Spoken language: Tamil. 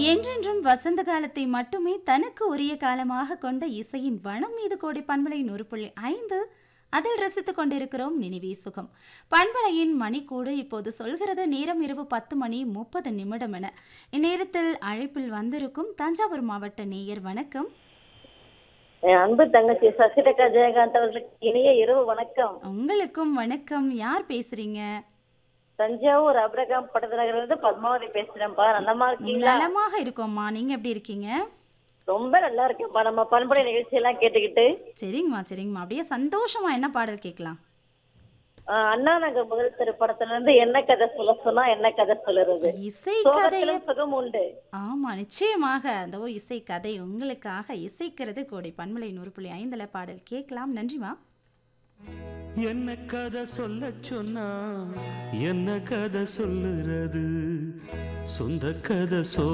என்றென்றும் வசந்த காலத்தை மட்டுமே தனக்கு உரிய காலமாக கொண்ட இசையின் வனம் மீது கோடி பண்பலை 100.5 அதில் ரசித்துக் கொண்டிருக்கிறோம் நினைவே சுகம். பண்பலையின் மணிக்கூடு இப்போது சொல்கிறது நேரம் இரவு 10:30 என. இந்நேரத்தில் அழைப்பில் வந்திருக்கும் தஞ்சாவூர் மாவட்ட நேயர் வணக்கம். என் அன்பு தங்கச்சி சசிரேகா ஜெயகாந்த் அவர்களுக்கு இனிய இரவு வணக்கம். உங்களுக்கும் வணக்கம். யார் பேசுறீங்க? தஞ்சாவூர் அபிரகாம் பட்டணத்துல இருந்து பத்மாவதி பேசுறேன்ப்பா. நல்லமா இருக்கீங்களா? நலமாக இருக்கோம்மா. நீங்க எப்படி இருக்கீங்க? ரொம்ப நல்லா இருக்கேன்ப்பா. நம்ம பண்பலை நிகழ்ச்சி எல்லாம் கேட்டுக்கிட்டு சரிங்கம்மா. அப்படியே சந்தோஷமா என்ன பாடல் கேட்கலாம்? அண்ணா நகர் முதல் திரைப்படத்துல இருந்து என்ன கதை சொல்ல சொன்னா என்ன கதை சொல்லுறது, இசை கதையை சோகத்திலும் சுகம் உண்டு. ஆமா, நிச்சயமாக அந்த இசை கதை உங்களுக்காக இசைக்கிறது கோடை பண்பலை 100.5 பாடல் கேட்கலாம். நன்றிமா. என்ன கதை சொல்ல சொன்னா என்ன கதை சொல்லுறது, சொந்த கதை